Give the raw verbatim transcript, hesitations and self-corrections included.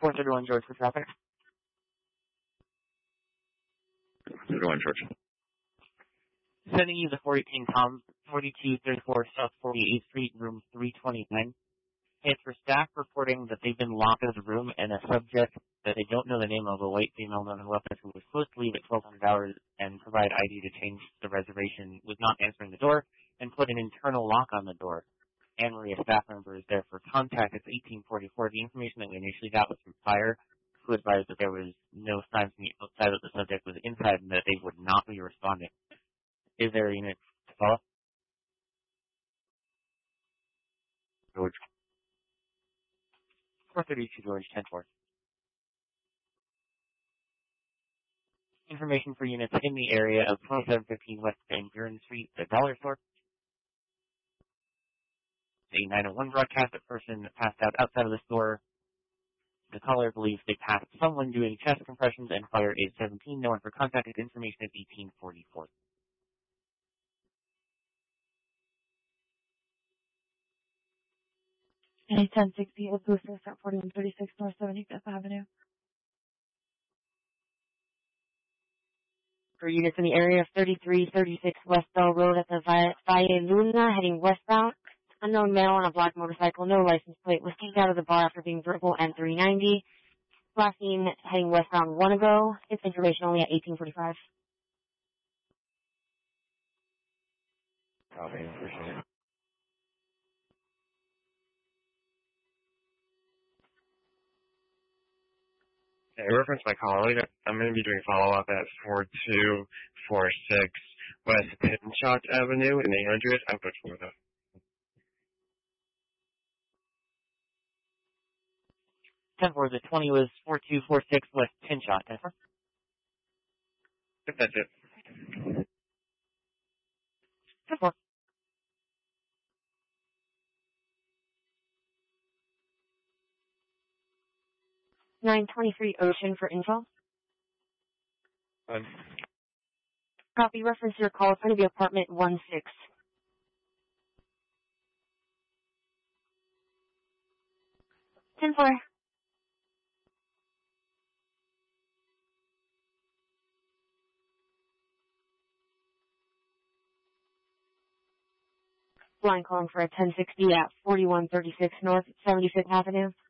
four thirty-one George for traffic. thirty-one George. Sending you the four eighteen Tom, forty-two thirty-four South forty-eighth Street, room three twenty-nine. It's for staff reporting that they've been locked out of the room and a subject that they don't know the name of, a white female known as Lopez, who was supposed to leave at twelve hundred hours and provide I D to change the reservation, was not answering the door and put an internal lock on the door. Anne-Marie, a staff member, is there for contact. It's eighteen forty-four. The information that we initially got was from Fire, who advised that there was no signs from the outside that the subject was inside and that they would not be responding. Is there a unit to follow? George. four thirty-two George, ten four. Information for units in the area of twenty-seven fifteen West Van Buren Street, the Dollar Store. A nine oh one broadcast, a person passed out outside of the store. The caller believes they passed someone doing chest compressions and fire age seventeen. No one for contact. Information at eighteen forty-four. A ten sixty Old Booster, at forty-one thirty-six North seventy-fifth Avenue. For units in the area of thirty-three thirty-six West Bell Road at the Valle Luna, heading westbound. Unknown male on a black motorcycle, no license plate, was kicked out of the bar after being verbal and three ninety. Last seen heading westbound one ago. It's information only at eighteen forty-five. Copy, appreciate it. Okay, reference my colleague. I'm going to be doing follow-up at four two four six West Pinchot Avenue in eight hundred. Output Florida. ten four, the twenty was four two four six West Pinchot. ten four. If that's it. ten four. nine twenty-three Ocean for info. Um, Copy, reference your call. It's going to be apartment one six. ten four. Line calling for a ten sixty at forty-one thirty-six North seventy-fifth Avenue.